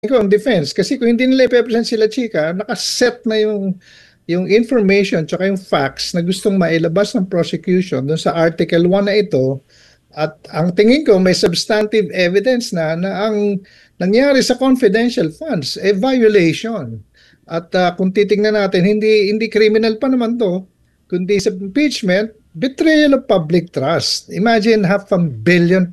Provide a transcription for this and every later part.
ko ang defense. Kasi kung hindi nila i-present sila chika, nakaset na yung information tsaka yung facts na gustong mailabas ng prosecution dun sa Article 1 na ito. At ang tingin ko may substantive evidence na ang nangyari sa confidential funds violation. At kung titingnan natin, hindi criminal pa naman to, kundi sa impeachment, betrayal of public trust. Imagine ₱500 million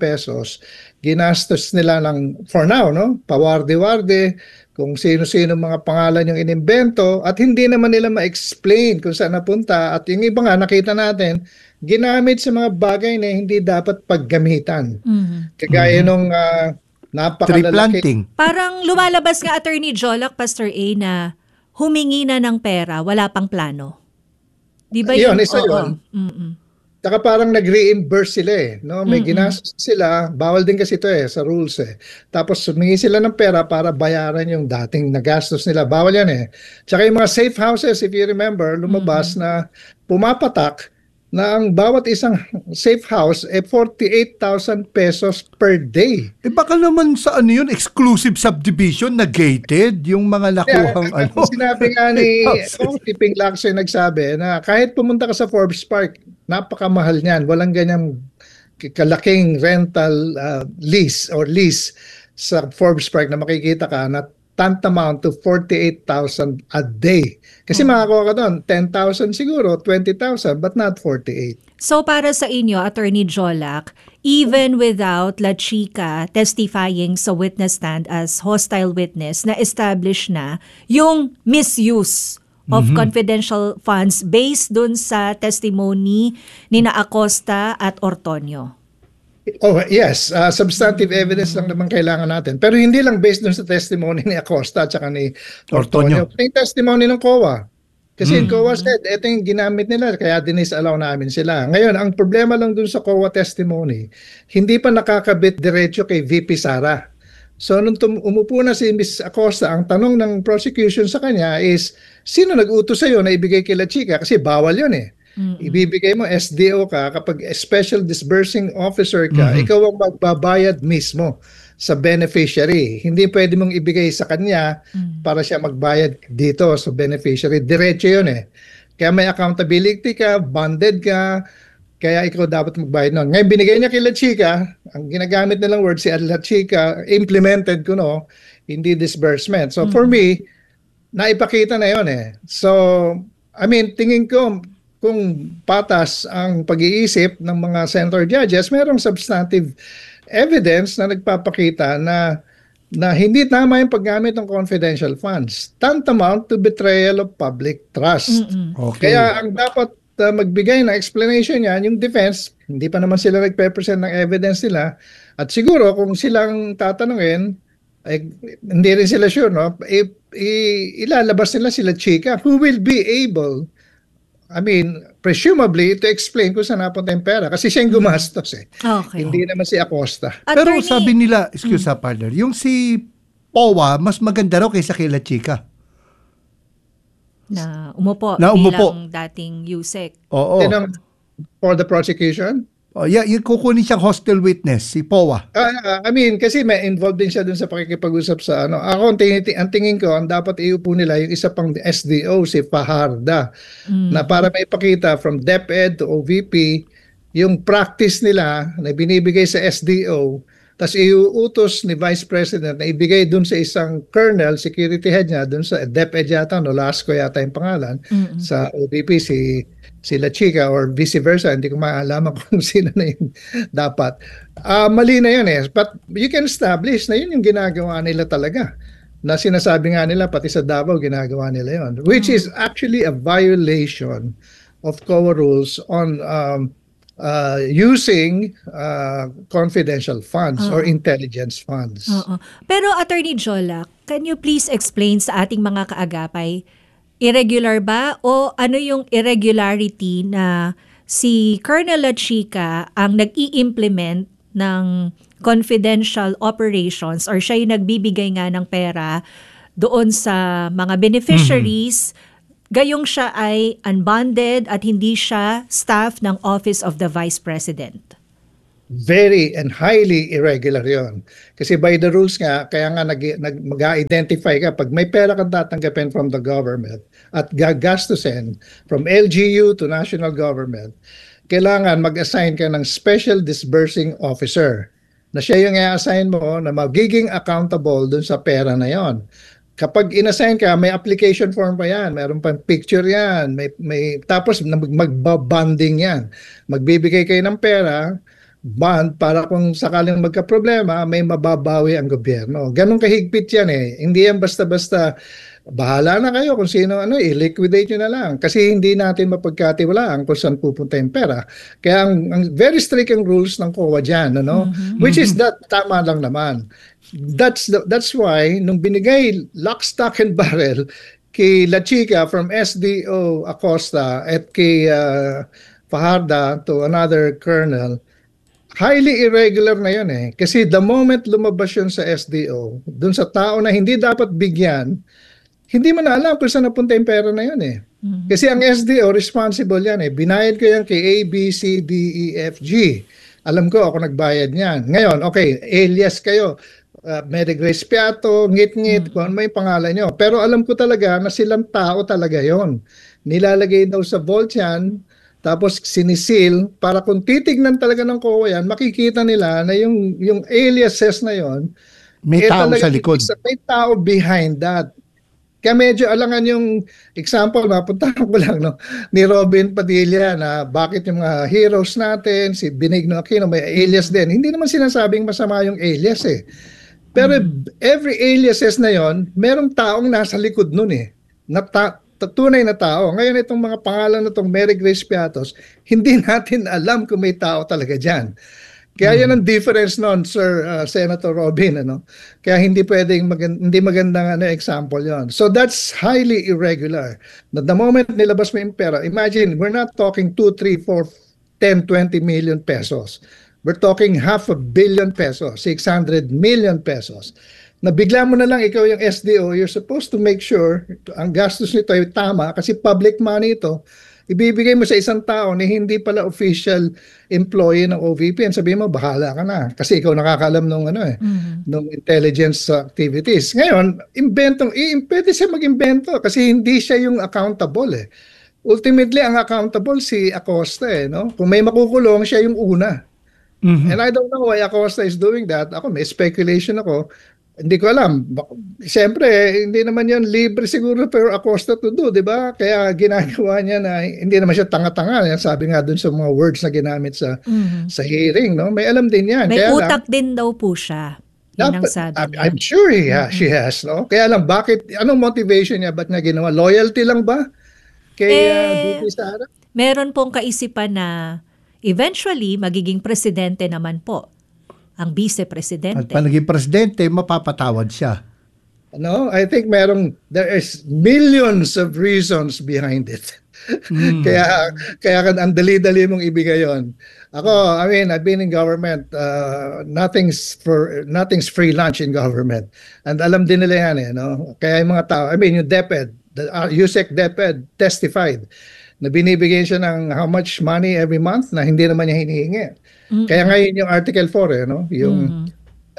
ginastos nila ng, for now, no? Pawarde-warde, kung sino-sino mga pangalan yung inimbento at hindi naman nila ma-explain kung saan napunta. At yung iba nga, nakita natin, ginamit sa mga bagay na hindi dapat paggamitan. Kagaya nung Tree planting. Parang lumalabas nga Attorney Jolak, Pastor A, na humingi na ng pera, wala pang plano. Di ba yun? Isa yun. Saka parang nag-reimburse sila no? May ginastos sila, bawal din kasi ito sa rules Tapos humingi sila ng pera para bayaran yung dating nagastos nila. Bawal yan Tsaka yung mga safe houses, if you remember, lumabas na pumapatak na ang bawat isang safe house 48,000 pesos per day. Baka naman sa yun, exclusive subdivision na gated, yung mga nakuhang Sinabi nga ni Ping Lacson nagsabi na kahit pumunta ka sa Forbes Park, napakamahal niyan. Walang ganyang kalaking rental lease sa Forbes Park na makikita ka na tantamount to 48,000 a day. Kasi makakuha ka doon, 10,000 siguro, 20,000, but not 48. So para sa inyo, Attorney Jolak, even without La Chica testifying sa witness stand as hostile witness, na-establish na yung misuse of confidential funds based dun sa testimony ni na Acosta at Ortonio. Oh, yes. Substantive evidence lang naman kailangan natin. Pero hindi lang based dun sa testimony ni Acosta at saka ni Ortonio. Yung testimony ng COA. Kasi yung COA said, ito yung ginamit nila, kaya dinis-allow namin sila. Ngayon, ang problema lang dun sa COA testimony, hindi pa nakakabit diretso kay VP Sara. So, nung umupo na si Ms. Acosta, ang tanong ng prosecution sa kanya is, sino nag-utos sa'yo na ibigay kay La Chica? Kasi bawal yun Ibibigay mo, SDO ka, kapag Special Disbursing Officer ka, ikaw ang magbabayad mismo sa beneficiary. Hindi pwede mong ibigay sa kanya para siya magbayad dito sa beneficiary. Diretso yun Kaya may accountability ka, bonded ka, kaya ikaw dapat magbayad nun. Ngayon, binigay niya kay La Chica, ang ginagamit nilang word si La Chica, implemented ko hindi disbursement. So for me, naipakita na yun So, I mean, tingin ko, kung patas ang pag-iisip ng mga senator judges, merong substantive evidence na nagpapakita na hindi tama yung paggamit ng confidential funds. Tantamount to betrayal of public trust. Okay. Kaya ang dapat magbigay ng explanation yan, yung defense, hindi pa naman sila nagpe-present ng evidence nila. At siguro kung silang tatanungin, hindi rin sila sure, ilalabas nila sila Chica, who will be able, presumably, to explain kung saan napunta yung pera. Kasi siya yung gumastos Okay. Hindi naman si Acosta. Pero sabi nila, excuse partner, yung si POA, mas maganda raw kaysa kay La Chica. Na umupo bilang dating USEC. Oo. For the prosecution? Yung kukunin siyang hostile witness, si POA. Kasi may involved din siya dun sa pakikipag-usap sa Ako, ang tingin ko, ang dapat iupo nila yung isa pang SDO, si Fajarda, na para maipakita from DepEd to OVP, yung practice nila na binibigay sa SDO, tapos iuutos ni Vice President na ibigay dun sa isang colonel, security head niya, dun sa DepEd yata, Nolasco yata yung pangalan, sa OVP, si La Chica or vice versa, hindi ko maalaman kung sino na yun dapat. Mali na yun But you can establish na yun yung ginagawa nila talaga. Na sinasabi nga nila, pati sa Davao, ginagawa nila yun. Which is actually a violation of COA rules on using confidential funds or intelligence funds. Pero Attorney Jolak, can you please explain sa ating mga kaagapay, irregular ba o ano yung irregularity na si Colonel La Chica ang nag-i-implement ng confidential operations or siya yung nagbibigay nga ng pera doon sa mga beneficiaries, gayong siya ay unbonded at hindi siya staff ng Office of the Vice President? very and highly irregular yon. Kasi by the rules nga, kaya nga mag-identify ka pag may pera kang tatanggapin from the government at gagastusin from LGU to national government, kailangan mag-assign ka ng special disbursing officer na siya yung i-assign mo na magiging accountable dun sa pera na yon. Kapag inassign ka, may application form pa yan, mayroon pang picture yan, tapos magbabanding yan. Magbibigay kayo ng pera, bond, para kung sakaling magka-problema, may mababawi ang gobyerno. Ganun kahigpit yan eh. Hindi yan basta-basta, bahala na kayo kung sino, i-liquidate nyo na lang. Kasi hindi natin mapagkatiwalaan kung saan pupunta yung pera. Kaya ang very strict ang rules ng COA dyan, which is that, tama lang naman. That's why, nung binigay lock, stock, and barrel kay La Chica from SDO Acosta at kay Fajarda to another colonel, highly irregular na yun eh. Kasi the moment lumabas yun sa SDO, dun sa tao na hindi dapat bigyan, hindi mo na alam kung saan napunta yung pera na yun eh. Kasi ang SDO, responsible yan eh. Binayad ko yan kay A, B, C, D, E, F, G. Alam ko ako nagbayad niyan. Ngayon, okay, alias kayo. Mary Grace Piato, ngit-ngit, kung ano may pangalan nyo. Pero alam ko talaga na silang tao talaga yon. Nilalagay daw sa vault yan, tapos sinisil, para kung titignan talaga ng COA yan, makikita nila na yung aliases na yon, may tao sa likod. May tao behind that. Kaya medyo alangan yung example, mapuntahan ko lang ni Robin Padilla na bakit yung mga heroes natin, si Benigno Aquino, may alias din. Hindi naman sinasabing masama yung alias eh. Pero every aliases na yon, merong taong nasa likod nun eh. Tunay na tao. Ngayon itong mga pangalan na itong Mary Grace Piatos, hindi natin alam kung may tao talaga dyan. Kaya yan ang difference noon, Sir Senator Robin. Kaya hindi pwedeng hindi magandang example yon. So that's highly irregular. But the moment nilabas mo yung pera, imagine, we're not talking 2, 3, 4, 10, 20 million pesos. We're talking 500 million pesos, 600 million pesos. Nabigla mo na lang ikaw yung SDO, you're supposed to make sure ang gastos nito ay tama kasi public money ito. Ibibigay mo sa isang tao na hindi pala official employee ng OVP and sabihin mo, bahala ka na. Kasi ikaw nakakaalam ng intelligence activities. Ngayon, pwede siya mag-imbento kasi hindi siya yung accountable eh. Ultimately, ang accountable si Acosta eh. No? Kung may makukulong, siya yung una. And I don't know why Acosta is doing that. Ako, may speculation ako. Hindi ko alam. Siyempre, hindi naman yun libre siguro pero Acosta to do, di ba? Kaya ginagawa niya na hindi naman siya tanga-tanga. Sabi nga dun sa mga words na ginamit sa hearing, no? May alam din yan. May kaya utak din daw po siya. Yan ang sabi niya. I'm sure she has, no? Kaya lang, anong motivation niya? Ba't niya ginawa? Loyalty lang ba? Kay VP Sara? Meron pong kaisipan na eventually magiging presidente naman po ang vice-presidente. At pag naging presidente, mapapatawad siya. I think there is millions of reasons behind it. Kaya ang dali-dali mong ibigay yon. Ako, I've been in government. Nothing's free lunch in government. And alam din nila yan no? Kaya yung mga tao, yung DepEd, USEC DepEd testified na binibigyan siya ng how much money every month na hindi naman niya hinihingi. Kaya ngayon yung Article 4 yung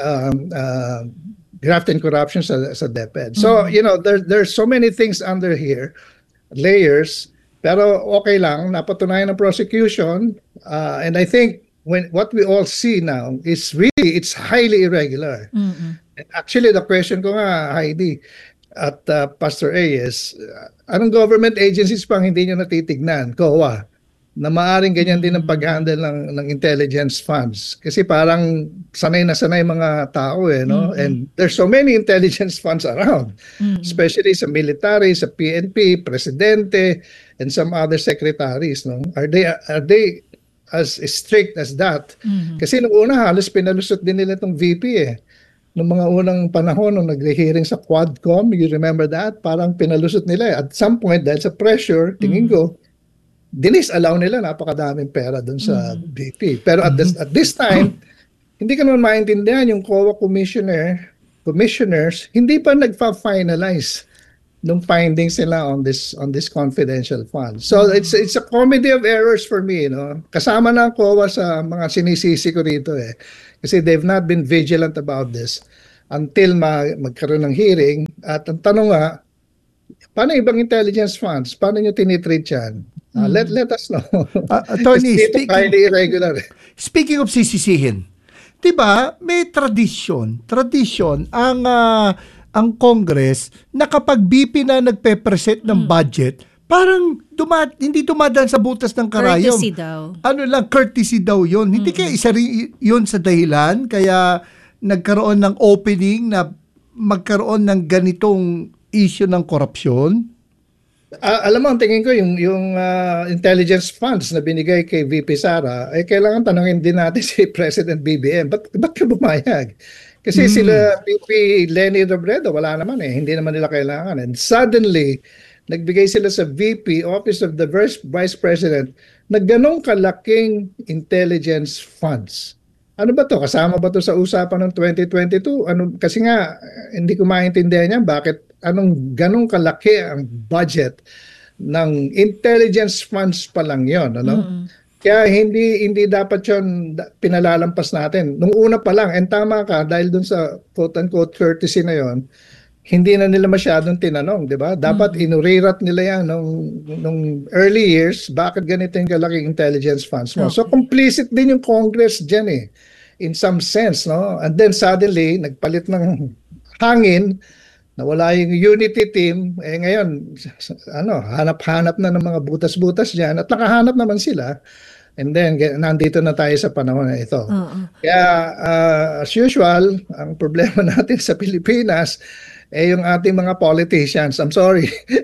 graft and corruption sa DepEd. So, there's so many things under here, layers, pero okay lang, napatunayan ng prosecution, and I think what we all see now is really, it's highly irregular. Actually, the question ko nga, Heidi, at Pastor A is, anong government agencies pang hindi nyo natitignan? COA. Na maaring ganyan din ang pag-handle ng intelligence funds. Kasi parang sanay na sanay mga tao no? And there's so many intelligence funds around. Especially sa military, sa PNP, presidente, and some other secretaries. No? Are they as strict as that? Kasi nung una, halos pinalusot din nila itong VP Noong mga unang panahon, nung nagre-hearing sa Quadcom, you remember that? Parang pinalusot nila. At some point, dahil sa pressure, tingin ko, dinis-allow nila napakadaming pera dun sa VP. Pero at this time, hindi ka naman maintindihan yung COA commissioners, hindi pa nagpa-finalize nung findings nila on this confidential fund. So it's a comedy of errors for me, no. Kasama na ang COA sa mga sinisisi ko dito eh. Kasi they've not been vigilant about this until magkaroon ng hearing. At ang tanong nga, paano ibang intelligence funds? Paano nyo tinitreat yan? Let us know. Attorney, It's highly irregular. Speaking of sisisihin, 'di ba, may tradisyon ang Congress na kapag BP na nagpe-present ng budget, parang hindi dumadaan sa butas ng karayom. Courtesy daw. Courtesy daw 'yon. Hindi kaya isa rin 'yon sa dahilan kaya nagkaroon ng opening na magkaroon ng ganitong issue ng korupsyon? Alam mo, ang tingin ko yung intelligence funds na binigay kay VP Sara, ay kailangan tanungin din natin si President BBM. Ba't ka bumayag? Kasi sila VP Lenny Robredo, wala naman eh. Hindi naman nila kailangan. And suddenly, nagbigay sila sa VP, Office of the Vice President, na ganong kalaking intelligence funds. Ano ba to? Kasama ba to sa usapan ng 2022? Kasi nga, hindi ko maintindihan yan. Bakit anong ganong kalaki ang budget ng intelligence funds pa lang yon, ano? Kaya hindi dapat yon pinalalampas natin. Nung una pa lang, and tama ka, dahil dun sa quote-unquote courtesy na yon, hindi na nila masyadong tinanong, di ba? Dapat inurirat nila yan nung early years, bakit ganito yung kalaking intelligence funds mo. So complicit din yung Congress dyan eh, in some sense, no? And then suddenly, nagpalit ng hangin, nawala yung unity team, ngayon, hanap-hanap na ng mga butas-butas dyan at nakahanap naman sila. And then, nandito na tayo sa panahon na ito. Kaya, as usual, ang problema natin sa Pilipinas, yung ating mga politicians, I'm sorry,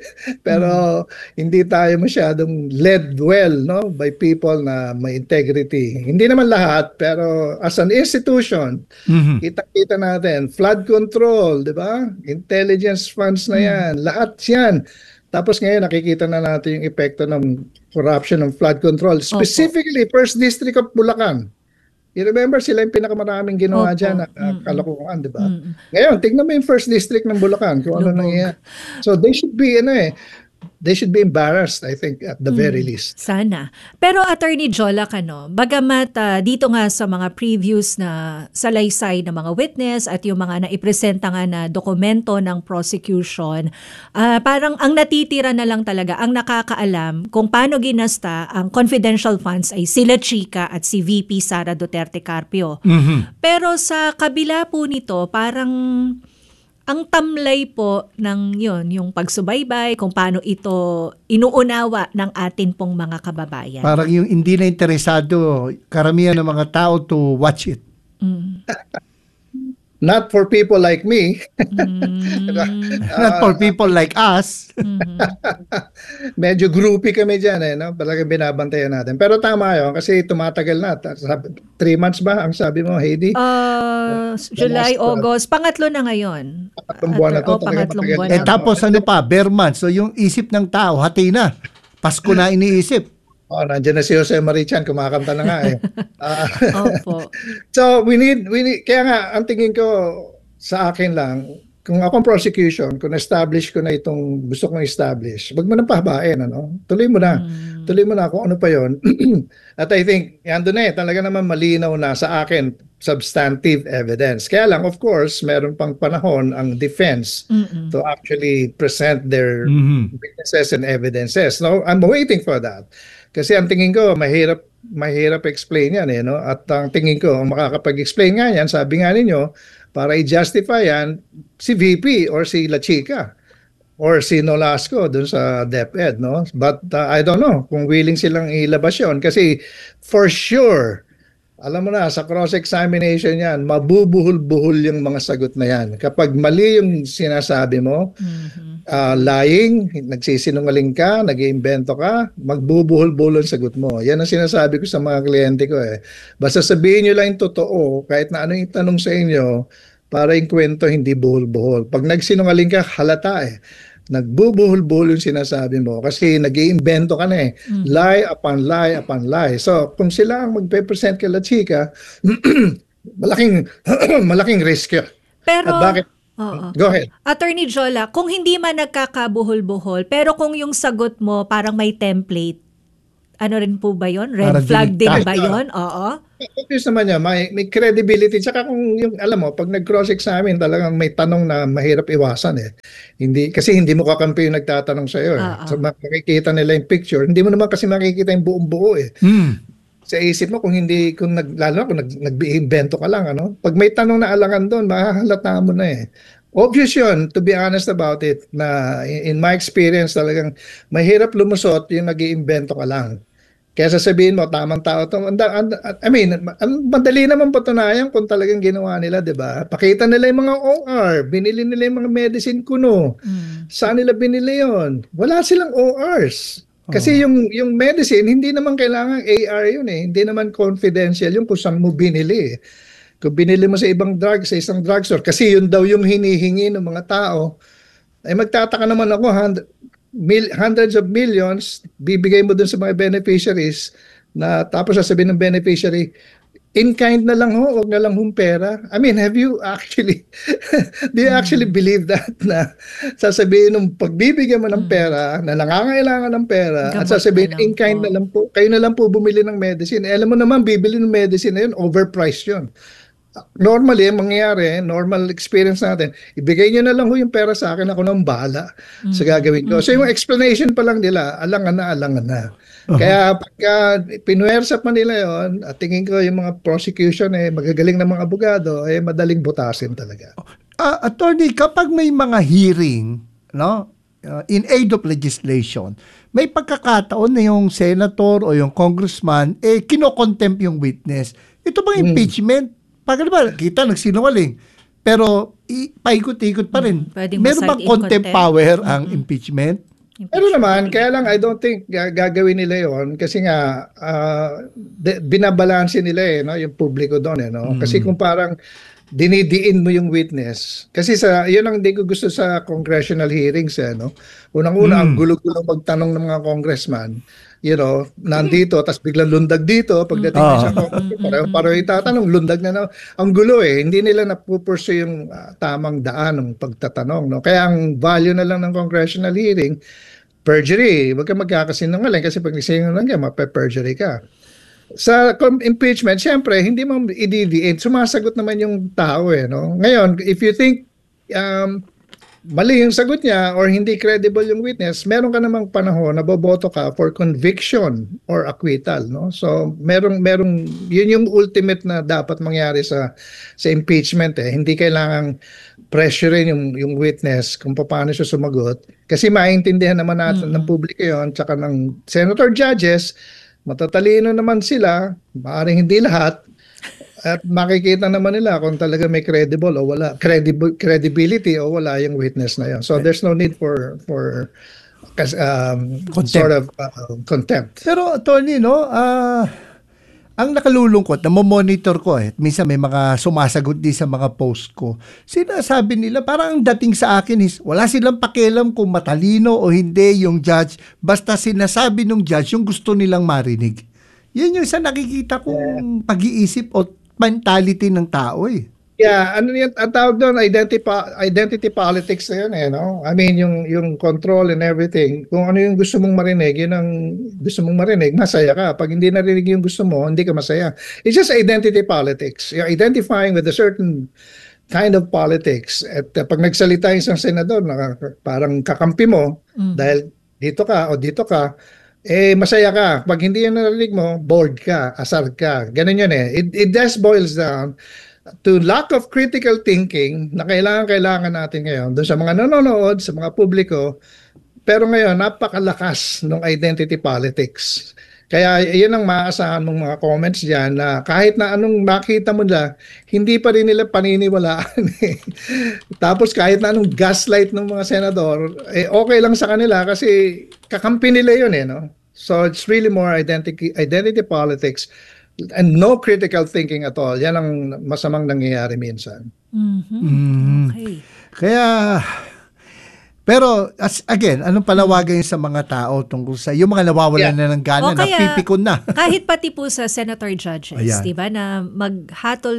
pero hindi tayo masyadong led well, no, by people na may integrity. Hindi naman lahat, pero as an institution, kita-kita natin, flood control, di ba? Intelligence funds na yan, lahat yan. Tapos ngayon, nakikita na natin yung epekto ng corruption ng flood control. Specifically, First District of Bulacan. You remember, sila yung pinakamaraming ginawa dyan na kalokohan, di ba? Ngayon, tignan mo yung First District ng Bulacan, kung ano nangyayari. So they should be, they should be embarrassed, I think, at the very least. Sana. Pero Attorney Jola, bagamat dito nga sa mga previews na salaysay ng mga witness at yung mga naipresenta nga na dokumento ng prosecution, parang ang natitira na lang talaga, ang nakakaalam kung paano ginasta ang confidential funds ay sila Chika at si VP Sara Duterte Carpio. Pero sa kabila po nito, parang ang tamlay po ng yung pagsubaybay, kung paano ito inuunawa ng atin pong mga kababayan. Parang yung hindi na interesado karamihan ng mga tao to watch it. Not for people like me. Not for people like us. Medyo groupie kami dyan no? Talagang binabantayan natin. Pero tama yun kasi tumatagal na. 3 months ba ang sabi mo, Heidi? July, August. Pangatlo na ngayon. Pangatlong buwan na to. Pangatlong buwan na. Tapos bare months. So yung isip ng tao, hati na. Pasko na iniisip. Nandiyan na si Jose Marichan, kumakanta na nga eh. Opo. So we need, kaya nga, ang tingin ko sa akin lang, kung akong prosecution, kung establish ko na itong gusto kong establish, wag mo nang pahabain, Tuloy mo na. Tuloy mo na kung ano pa yon. At I think, yan doon talaga naman malinaw na sa akin, substantive evidence. Kaya lang, of course, meron pang panahon ang defense to actually present their witnesses and evidences. No, I'm waiting for that. Kasi ang tingin ko, mahirap explain yan At ang tingin ko, ang makakapag-explain nga yan, sabi nga ninyo, para i-justify yan, si VP or si La Chica or si Nolasco dun sa DepEd, no? But I don't know kung willing silang ilabas yun. Kasi for sure, alam mo na, sa cross-examination yan, mabubuhol-buhol yung mga sagot na yan. Kapag mali yung sinasabi mo, lying, nagsisinungaling ka, nag-iimbento ka, magbubuhol-buhol ang sagot mo. Yan ang sinasabi ko sa mga kliyente ko Basta sabihin nyo lang yung totoo, kahit na ano yung tanong sa inyo, para yung kwento hindi buhol-buhol. Pag nagsinungaling ka, halata nagbubuhol-buhol yung sinasabi mo kasi nag-iimbento ka na lie upon lie upon lie. So kung sila ang magpe-present kay La Chica, malaking risk yun. Pero at bakit Oo. Go ahead. Attorney Jola, kung hindi man nagkakabuhol-buhol, pero kung yung sagot mo parang may template, ano rin po ba yun? Red Parang flag din delikado. ba yun? Oo. Obvious naman yan, may credibility. Tsaka kung yung, alam mo, pag nag-cross-examine, talagang may tanong na mahirap iwasan eh. Kasi hindi mo kakampi yung nagtatanong sa'yo eh. So makikita nila yung picture. Hindi mo naman kasi makikita yung buong buo eh. Sa isip mo kung lalo na kung nag-iimbento ka lang, ano? Pag may tanong na alangan doon, mahahalata mo na eh. Obvious yun, to be honest about it, na in my experience talagang mahirap lumusot yung nag-iimbento ka lang. Kaya sasabihin mo, tamang tao to. Madali naman patunayan kung talagang ginawa nila, di ba? Pakita nila yung mga OR, binili nila yung mga medicine kuno. Saan nila binili yon? Wala silang ORs. Kasi yung medicine, hindi naman kailangan AR yun eh. Hindi naman confidential yun kung saan mo binili. Kung binili mo sa ibang sa isang drugstore, kasi yun daw yung hinihingi ng mga tao, ay magtataka naman ako, hundreds of millions, bibigay mo dun sa mga beneficiaries, na tapos sasabihin ng beneficiary, in kind na lang ho, huwag na lang hong pera. I mean, have you actually, do you actually believe that na sasabihin ng pagbibigyan mo ng pera, na nangangailangan ng pera, at sasabihin, in kind na lang po, kayo na lang po bumili ng medicine. Alam mo naman, bibili ng medicine na yun, overpriced yun. Normally, mangyayari, normal experience natin, ibigay nyo na lang ho yung pera sa akin, ako nang bahala sa gagawin ko. So yung explanation pa lang nila, alangan na. Kaya pagka pinuwersa pa nila yon, at tingin ko yung mga prosecution magagaling na mga abogado, madaling butasin talaga. Attorney, kapag may mga hearing, no, in aid of legislation, may pagkakataon na yung senator o yung congressman, kino-contempt yung witness. Ito bang impeachment? Pag ba, kita nagsinungaling, pero paikot-ikot pa rin. Meron bang contempt power ang impeachment? Pero naman, kaya lang I don't think gagawin nila yon kasi nga binabalanse nila no, yung publiko doon no. Kasi kung parang dinidiin mo yung witness. Kasi yun ang hindi ko gusto sa congressional hearings no. Unang-una ang gulo-gulo magtanong ng mga congressman. Nandito, tapos biglang lundag dito, pagdating sa pareho itatanong, lundag na. Ang gulo hindi nila napupursue yung tamang daan ng pagtatanong. No? Kaya ang value na lang ng congressional hearing, perjury. Huwag ka magkakasinungaling kasi pag nagsinungaling ka, mape-perjury ka. Sa impeachment, syempre, hindi mo i-deviate. Sumasagot naman yung tao no? Ngayon, if you think mali yung sagot niya or hindi credible yung witness, meron ka namang panahon na boboto ka for conviction or acquittal, no? So, merong yun yung ultimate na dapat mangyari sa impeachment Hindi kailangang pressurein yung witness kung paano siya sumagot kasi maintindihan naman natin ng publiko yon, tsaka ng senator judges, matatalino naman sila, maaaring hindi lahat. At makikita naman nila kung talaga may credible o wala, credibility o wala yung witness na yun. So there's no need for sort of contempt. Pero Tony, no, ang nakalulungkot, namomonitor ko minsan may mga sumasagot din sa mga post ko. Sinasabi nila, parang ang dating sa akin is, wala silang pakialam kung matalino o hindi yung judge, basta sinasabi ng judge yung gusto nilang marinig. Yan yung isa nakikita kong pag-iisip o mentality ng tao Yeah, ano yan, ang tawag doon, identity politics na yun no? I mean, yung control and everything. Kung ano yung gusto mong marinig, yun ang gusto mong marinig, masaya ka. Pag hindi narinig yung gusto mo, hindi ka masaya. It's just identity politics. You're identifying with a certain kind of politics. At pag nagsalita yung isang senador, parang kakampi mo, dahil dito ka o dito ka, masaya ka. Pag hindi yan narinig mo, bored ka, asar ka. Ganun yun It just boils down to lack of critical thinking na kailangan natin ngayon doon sa mga nanonood, sa mga publiko. Pero ngayon, napakalakas ng identity politics. Kaya yun ang maaasahan mong mga comments dyan na kahit na anong makita mo nila, hindi pa rin nila paniniwalaan Tapos kahit na anong gaslight ng mga senador, okay lang sa kanila kasi kakampi nila yun no? So it's really more identity politics and no critical thinking at all. Yan ang masamang nangyayari minsan. Okay. Kaya, pero again, anong palawagan sa mga tao tungkol sa yung mga nawawalan na ng gana, kaya, napipikon na? Kahit pati po sa senator judges, Ayan. di ba, na maghatol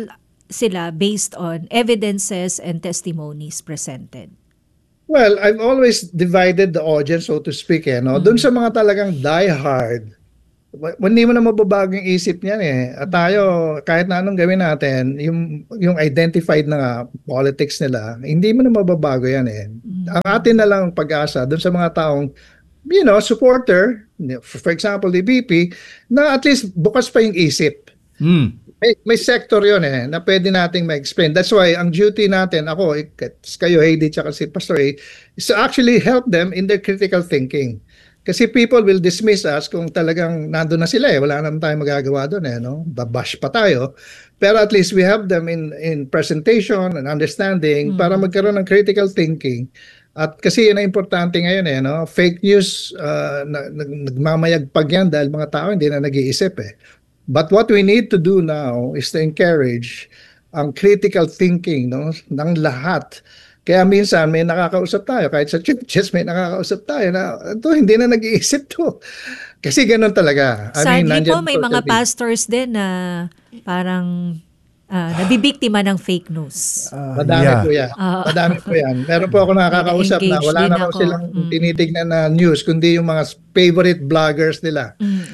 sila based on evidences and testimonies presented? Well, I've always divided the audience, so to speak, no? Doon sa mga talagang die-hard, hindi mo na mababago yung isip niyan eh. At tayo, kahit na anong gawin natin, yung identified na politics nila, hindi mo na mababago yan eh. Ang atin na lang pag-asa doon sa mga taong, supporter, for example, the VP, na at least bukas pa yung isip. May sector yun eh, na pwede nating ma-explain. That's why, ang duty natin, ako, kayo, Heidi, tsaka si Pastor A, is to actually help them in their critical thinking. Kasi people will dismiss us kung talagang nandun na sila eh. Wala naman tayong magagawa doon eh, no? Babash pa tayo. Pero at least we help them in presentation and understanding para magkaroon ng critical thinking. At kasi yun ang importante ngayon eh, no? Fake news, nagmamayagpag yan dahil mga tao hindi na nag-iisip eh. But what we need to do now is to encourage ang critical thinking, no, ng lahat. Kaya minsan may nakakausap tayo, kahit sa churches may nakakausap tayo na ito hindi na nag-iisip to. Kasi ganun talaga. Sadly po may mga pastors din na parang nabibiktima ng fake news. Madami po yan. Madami po yan. Meron po ako nakakausap na wala na raw silang tinitignan na news, kundi yung mga favorite bloggers nila.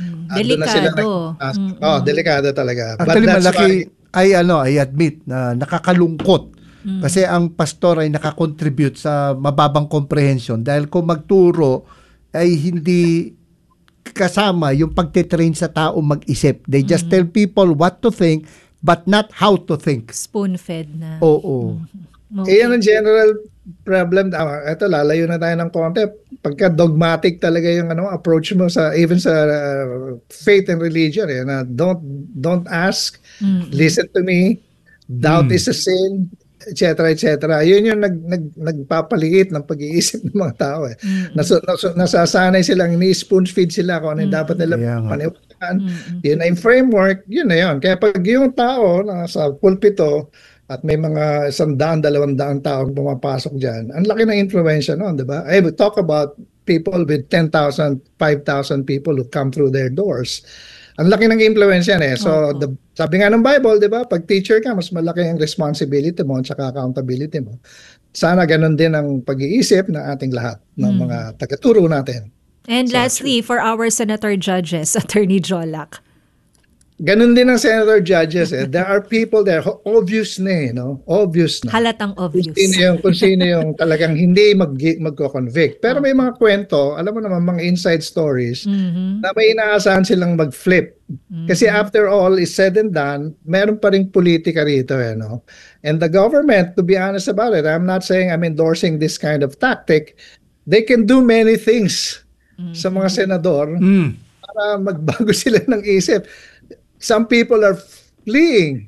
Delikado. Delikado talaga. Actually, malaki, I admit na nakakalungkot. Kasi ang pastor ay nakakontribute sa mababang comprehension dahil kung magturo ay hindi kasama yung pagtitrain sa tao mag-isip. They just tell people what to think but not how to think. Spoon-fed na. Oo. Okay. Yan ang general problem. Ito, lalayo na tayo ng konti. Pagka dogmatic talaga yung approach mo even sa faith and religion. Na don't ask, listen to me, doubt is a sin, etc. Yun yung nagpapaliit ng pag-iisip ng mga tao eh. Nasasanay silang ni-spoon feed sila kung ano yung dapat nila paniwalaan. Yun na yung framework, yun na yun. Kaya pag yung tao nasa pulpito at may mga 100, 200 taong pumapasok dyan, ang laki ng influensya noon, di ba? We talk about people with 10,000, 5,000 people who come through their doors. Ang laki ng influensya eh. So, sabi nga ng Bible, di ba? Pag teacher ka, mas malaki ang responsibility mo at saka accountability mo. Sana ganun din ang pag-iisip ng ating lahat, ng mga tagaturo natin. And lastly, for our senator judges, Attorney Jolac. Ganun din ang senator judges eh. There are people there, obvious na eh, no? Obvious na. Halatang obvious. Kung sino yung talagang hindi magko-convict. Pero may mga kwento, alam mo naman, mga inside stories, na may inaasahan silang mag-flip. Kasi after all is said and done, meron pa ring politika rito eh, no? And the government, to be honest about it, I'm not saying I'm endorsing this kind of tactic, they can do many things sa mga senador para magbago sila ng isip. Some people are fleeing.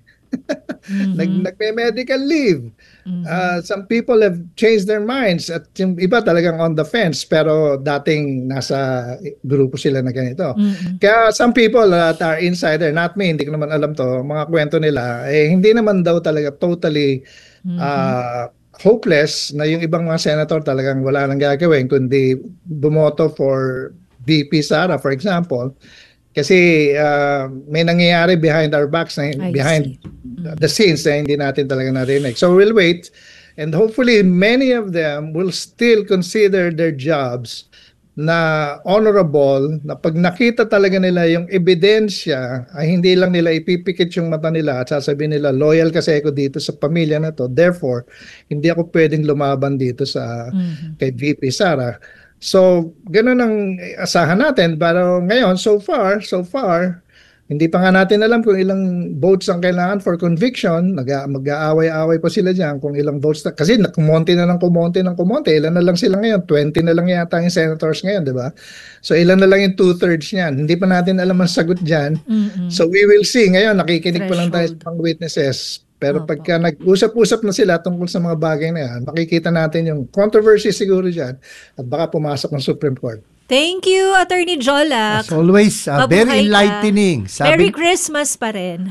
Nagme-medical leave. Some people have changed their minds at yung iba talagang on the fence pero dating nasa grupo sila na ganito. Kaya some people that are insider, not me, hindi ko naman alam to, mga kwento nila, hindi naman daw talaga totally hopeless na yung ibang mga senator talagang wala nang gagawin kundi bumoto for VP Sara, for example. Kasi may nangyayari behind our backs, behind the scenes na hindi natin talaga narinig. So we'll wait and hopefully many of them will still consider their jobs na honorable, na pag nakita talaga nila yung ebidensya, ay hindi lang nila ipipikit yung mata nila at sasabihin nila, loyal kasi ako dito sa pamilya na to, therefore, hindi ako pwedeng lumaban dito sa kay VP Sara. So, ganun ang asahan natin. Pero ngayon, so far, hindi pa nga natin alam kung ilang votes ang kailangan for conviction. Mag-aaway-aaway pa sila dyan kung ilang votes. Kasi kumonti na ng kumonti. Ilan na lang sila ngayon? 20 na lang yata yung senators ngayon, di ba? So, ilan na lang yung 2/3 niyan. Hindi pa natin alam ang sagot dyan. So, we will see. Ngayon, nakikinig pa lang tayo sa mga witnesses. Pero pagka nag-usap-usap na sila tungkol sa mga bagay na yan, makikita natin yung controversy siguro dyan at baka pumasok ng Supreme Court. Thank you, Attorney Jolac. As always, very enlightening. Merry Christmas pa rin.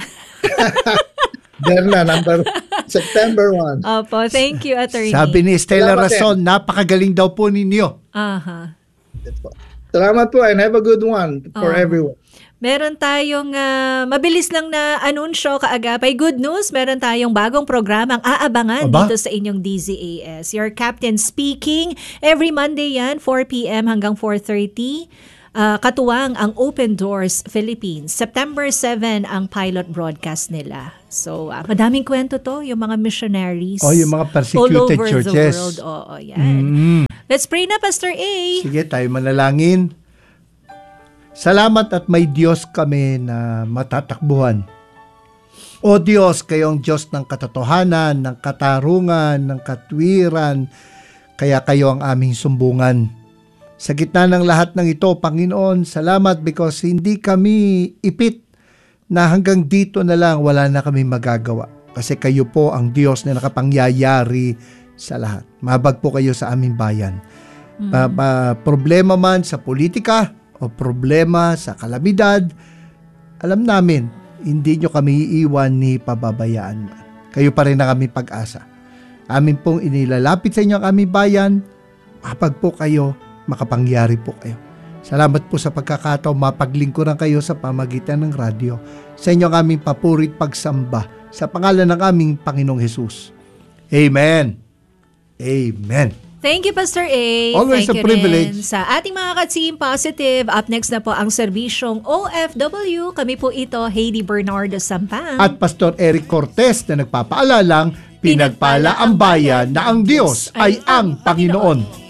There na, September 1. Opo, thank you, Attorney. Sabi ni Estela Rason, napakagaling daw po ninyo. Salamat po and have a good one for everyone. Meron tayong mabilis lang na anunsyo kaagapay. Good news, meron tayong bagong programang aabangan dito sa inyong DZAS. Your Captain Speaking, every Monday yan, 4 p.m. hanggang 4:30. Katuwang ang Open Doors Philippines. September 7 ang pilot broadcast nila. So, madaming kwento to, yung mga missionaries. Yung mga persecuted all over churches. the world. Yan. Let's pray na, Pastor A. Sige, tayo manalangin. Salamat at may Diyos kami na matatakbuhan. O Diyos, kayo ang Diyos ng katotohanan, ng katarungan, ng katwiran, kaya kayo ang aming sumbungan. Sa gitna ng lahat ng ito, Panginoon, salamat because hindi kami ipit na hanggang dito na lang wala na kami magagawa. Kasi kayo po ang Diyos na nakapangyayari sa lahat. Mabag po kayo sa aming bayan. Problema man sa politika o problema sa kalamidad, alam namin, hindi nyo kami iiwan ni pababayaan. Kayo pa rin ang aming pag-asa. Amin pong inilalapit sa inyo ang aming bayan, mapag po kayo, makapangyari po kayo. Salamat po sa pagkakataon, mapaglingkuran kayo sa pamagitan ng radyo. Sa inyo ang aming papurit pagsamba, sa pangalan ng aming Panginoong Hesus. Amen. Amen. Thank you, Pastor A. Always Thank a privilege. Rin sa ating mga ka-Team Positive. Up next na po ang serbisyong OFW. Kami po ito, Heidi Bernardo Sampang. At Pastor Eric Cortez na nagpapaalalang, pinagpala ang bayan na ang Diyos ay ang Panginoon.